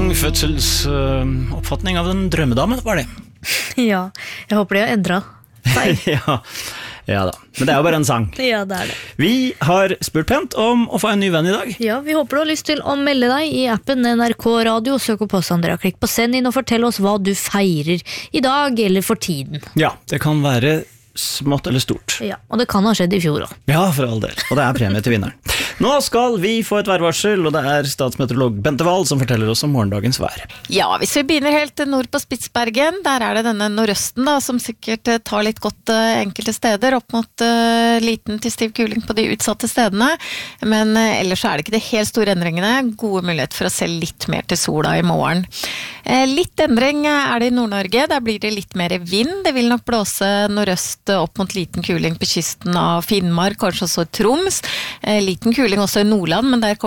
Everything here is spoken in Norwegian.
ung fødselsoppfatning av en drømmedame, var det. Ja, jeg håper de har endret seg. Ja da, men det er jo bare en sang. Ja, det er det. Vi har spurt pent om å få en ny venn i dag. Ja, vi håper du har lyst til å melde deg i appen NRK Radio. Søk opp oss, Andrea. Klikk på send inn og fortell oss hva du feirer i dag eller for tiden. Ja, det kan være smått eller stort. Ja, og det kan ha skjedd i fjor også. Ja, for all del. Og det er premie til vinneren. Nå skal vi få et værvarsel, og det er statsmeteorolog Bente Wahl som forteller oss om morgendagens vær. Ja, hvis vi begynner helt nord på Spitsbergen, der er det denne nordøsten da, som sikkert tar litt godt enkelte steder, opp mot liten til stiv kuling på de utsatte stedene. Men ellers er det ikke det helt store endringene. Gode muligheter for å se litt mer til sola i morgen. Litt endring er det i Nord-Norge. Der blir det litt mer vind. Det vil nok blåse nordøst opp mot liten kuling på kysten av Finnmark, kanskje også Troms. Liten kuling også i Nordland, men der